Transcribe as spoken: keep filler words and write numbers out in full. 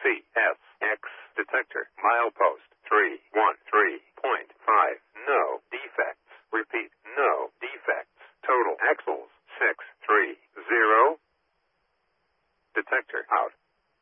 C S X detector. Milepost three one three point five. No defects. Repeat, no defects. Total axles six three zero. Detector out.